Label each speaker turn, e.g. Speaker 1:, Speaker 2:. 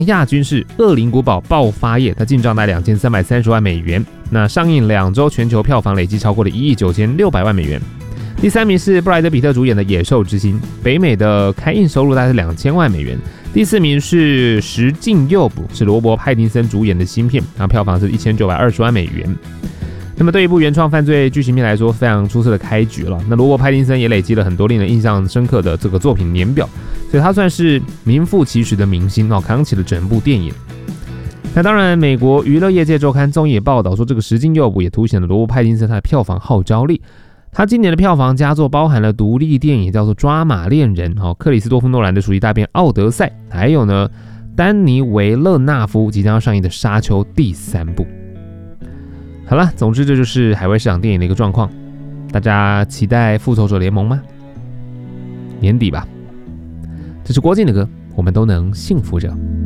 Speaker 1: 亚军是《恶灵古堡爆发夜》，它进账在2330万美元，那上映2周全球票房累计超过了1亿9600万美元。第3名是布莱德彼特主演的《野兽之心》，北美的开映收入大概是2000万美元。第4名是《石进诱捕》，是罗伯·派丁森主演的新片，票房是1920万美元。那么对一部原创犯罪剧情片来说，非常出色的开局了。那罗伯·派丁森也累积了很多令人印象深刻的这个作品年表，所以他算是名副其实的明星，扛起了整部电影。那当然，美国娱乐业界周刊综艺也报道说，这个《石进诱捕》也凸显了罗伯·派丁森他的票房号召力。他今年的票房佳作包含了独立电影叫做《抓马恋人》，克里斯多夫诺兰的主题大片《奥德赛》，还有呢丹尼维勒纳夫即将要上映的《沙丘》第3部。好了，总之这就是海外市场电影的一个状况。大家期待复仇者联盟吗？年底吧。这是郭靖的歌，我们都能幸福着。